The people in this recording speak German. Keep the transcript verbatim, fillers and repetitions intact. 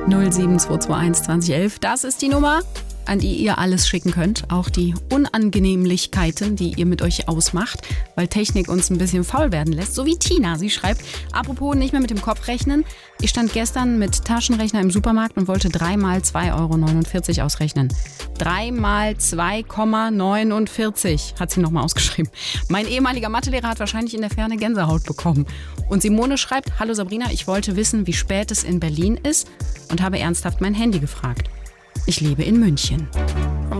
null sieben zwei zwei eins zwanzig elf. Das ist die Nummer, an die ihr alles schicken könnt. Auch die Unangenehmlichkeiten, die ihr mit euch ausmacht, weil Technik uns ein bisschen faul werden lässt. So wie Tina. Sie schreibt, apropos nicht mehr mit dem Kopf rechnen. Ich stand gestern mit Taschenrechner im Supermarkt und wollte drei mal zwei Euro neunundvierzig ausrechnen. drei mal zwei Komma neunundvierzig hat sie nochmal ausgeschrieben. Mein ehemaliger Mathelehrer hat wahrscheinlich in der Ferne Gänsehaut bekommen. Und Simone schreibt, hallo Sabrina, ich wollte wissen, wie spät es in Berlin ist und habe ernsthaft mein Handy gefragt. Ich lebe in München.